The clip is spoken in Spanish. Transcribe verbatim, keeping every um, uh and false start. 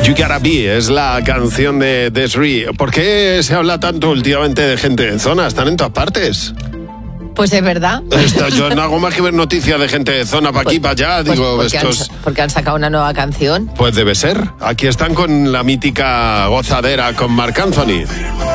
You Gotta Be es la canción de Des'ree. ¿Por qué se habla tanto últimamente de gente de zona? Están en todas partes. Pues es verdad. Esto, yo no hago más que ver noticias de gente de zona para aquí, Pues- para allá. pues Digo, porque, estos... han, porque han sacado una nueva canción. Pues debe ser. Aquí están con la mítica gozadera con Marc Anthony.